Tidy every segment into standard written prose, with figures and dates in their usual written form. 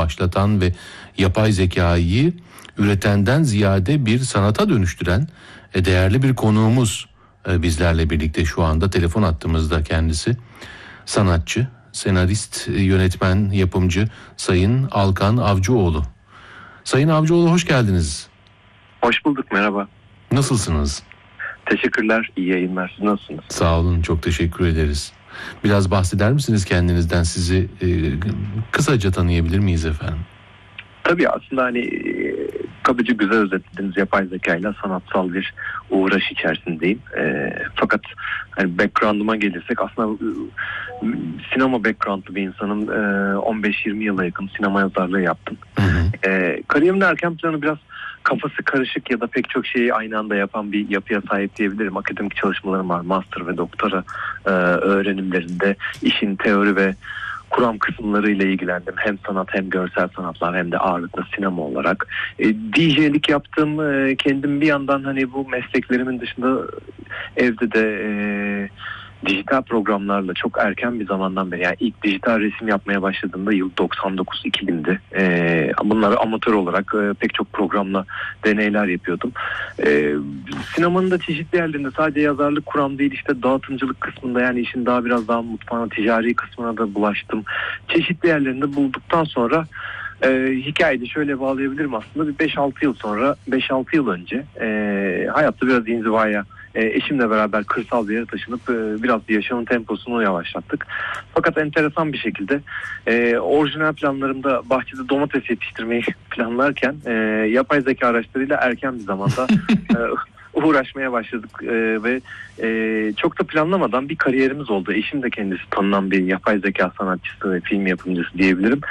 başlatan ve yapay zekayı üretenden ziyade bir sanata dönüştüren değerli bir konuğumuz bizlerle birlikte şu anda telefon hattımızda kendisi. Sanatçı, senarist, yönetmen, yapımcı Sayın Alkan Avcıoğlu. Sayın Avcıoğlu, hoş geldiniz. Hoş bulduk, merhaba. Nasılsınız? Teşekkürler, iyi yayınlar. Siz nasılsınız? Sağ olun, çok teşekkür ederiz. Biraz bahseder misiniz kendinizden? Sizi kısaca tanıyabilir miyiz efendim? Tabii aslında kabaca güzel özetlediniz, yapay zekayla sanatsal bir uğraş içerisindeyim. Fakat background'uma gelirsek aslında sinema background'lı bir insanım. 15-20 yıla yakın sinema yazarlığı yaptım. Kariyerimin erken planı biraz kafası karışık ya da pek çok şeyi aynı anda yapan bir yapıya sahip diyebilirim. Akademik çalışmalarım var. Master ve doktora öğrenimlerinde işin teori ve kuram kısımlarıyla ilgilendim. Hem sanat hem görsel sanatlar hem de ağırlıklı sinema olarak. DJ'lik yaptım. Kendim bir yandan bu mesleklerimin dışında evde de dijital programlarla çok erken bir zamandan beri, yani ilk dijital resim yapmaya başladığımda yıl 99-2000'di. Bunları amatör olarak pek çok programla deneyler yapıyordum. Sinemanın da çeşitli yerlerinde sadece yazarlık, kuram değil, dağıtımcılık kısmında, yani işin biraz daha mutfağına, ticari kısmına da bulaştım. Çeşitli yerlerinde bulduktan sonra hikayeyi de şöyle bağlayabilirim aslında. Bir 5-6 yıl sonra, 5-6 yıl önce hayatta biraz inzivaya, eşimle beraber kırsal bir yere taşınıp biraz yaşamın temposunu yavaşlattık. Fakat enteresan bir şekilde orijinal planlarımda bahçede domates yetiştirmeyi planlarken yapay zeka araçlarıyla erken bir zamanda uğraşmaya başladık ve çok da planlamadan bir kariyerimiz oldu. Eşim de kendisi tanınan bir yapay zeka sanatçısı ve film yapımcısı diyebilirim.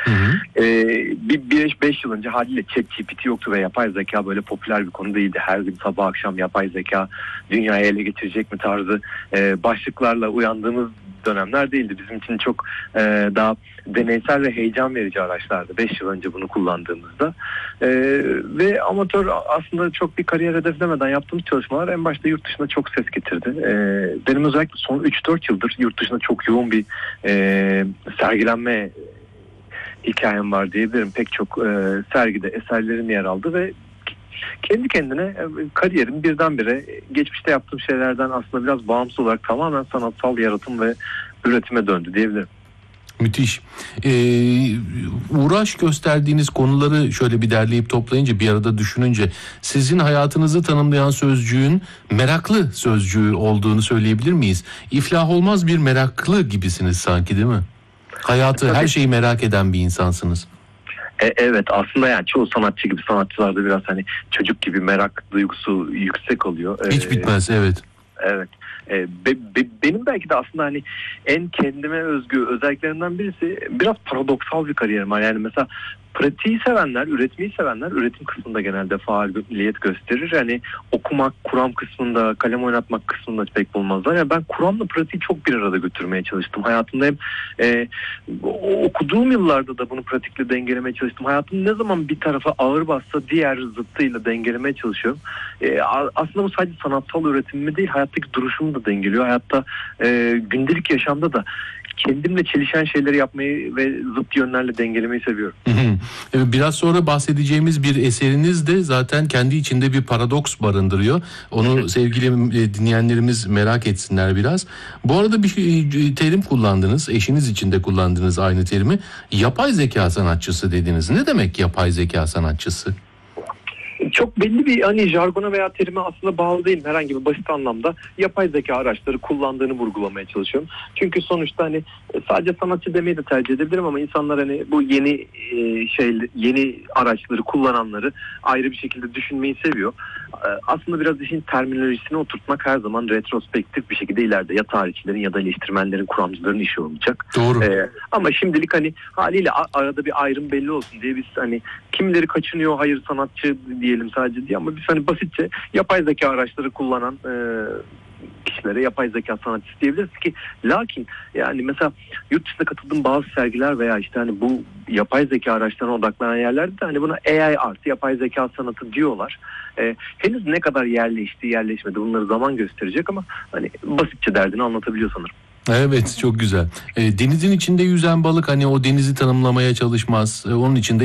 Bir 5 yıl önce haliyle ChatGPT yoktu ve yapay zeka böyle popüler bir konu değildi. Her gün sabah akşam yapay zeka dünyayı ele geçirecek mi tarzı başlıklarla uyandığımız dönemler değildi. Bizim için çok daha deneysel ve heyecan verici araçlardı 5 yıl önce bunu kullandığımızda. Ve amatör aslında çok bir kariyer hedeflemeden yaptığımız çalışmalar en başta yurt dışında çok ses getirdi. Benim özellikle son 3-4 yıldır yurt dışında çok yoğun bir sergilenme hikayem var diyebilirim. Pek çok sergide eserlerim yer aldı ve kendi kendine kariyerim birdenbire geçmişte yaptığım şeylerden aslında biraz bağımsız olarak tamamen sanatsal yaratım ve üretime döndü diyebilirim. Müthiş. Uğraş gösterdiğiniz konuları şöyle bir derleyip toplayınca, bir arada düşününce, sizin hayatınızı tanımlayan sözcüğün meraklı sözcüğü olduğunu söyleyebilir miyiz? İflah olmaz bir meraklı gibisiniz sanki, değil mi? Hayatı, her şeyi merak eden bir insansınız. Evet, aslında çoğu sanatçı gibi, sanatçılarda biraz çocuk gibi merak duygusu yüksek oluyor. Hiç bitmez, evet. Evet. Benim belki de aslında en kendime özgü özelliklerinden birisi biraz paradoksal bir kariyerim var. Yani mesela pratiği sevenler, üretmeyi sevenler üretim kısmında genelde faaliyet gösterir. Okumak, kuram kısmında, kalem oynatmak kısmında pek bulmazlar. Yani ben kuramla pratiği çok bir arada götürmeye çalıştım. Hayatımda hem okuduğum yıllarda da bunu pratikle dengelemeye çalıştım. Hayatım ne zaman bir tarafa ağır bassa diğer zıttıyla dengelemeye çalışıyorum. Aslında bu sadece sanatsal üretimimi değil, hayattaki duruşumu da dengeliyor. Hayatta gündelik yaşamda da kendimle çelişen şeyleri yapmayı ve zıt yönlerle dengelemeyi seviyorum. Biraz sonra bahsedeceğimiz bir eseriniz de zaten kendi içinde bir paradoks barındırıyor. Onu sevgili dinleyenlerimiz merak etsinler biraz. Bu arada bir terim kullandınız. Eşiniz için de kullandınız aynı terimi. Yapay zeka sanatçısı dediniz. Ne demek yapay zeka sanatçısı? Çok belli bir jargona veya terime aslında bağlı değilim, herhangi bir basit anlamda yapay zeka araçları kullandığını vurgulamaya çalışıyorum. Çünkü sonuçta sadece sanatçı demeyi de tercih edebilirim ama insanlar bu yeni araçları kullananları ayrı bir şekilde düşünmeyi seviyor. Aslında biraz işin terminolojisine oturtmak her zaman retrospektif bir şekilde ileride ya tarihçilerin ya da eleştirmenlerin, kuramcıların işi olacak. Doğru. Ama şimdilik haliyle arada bir ayrım belli olsun diye biz kimileri kaçınıyor, hayır sanatçı diyelim sadece diye, ama biz basitçe yapay zeka araçları kullanan kişilere yapay zeka sanatçısı diyebiliriz ki, lakin mesela yurt dışında katıldığım bazı sergiler veya bu yapay zeka araçlarına odaklanan yerlerde de buna AI artı yapay zeka sanatı diyorlar. Henüz ne kadar yerleşti yerleşmedi bunları zaman gösterecek ama basitçe derdini anlatabiliyor sanırım. Evet, çok güzel. Denizin içinde yüzen balık o denizi tanımlamaya çalışmaz. Onun içinde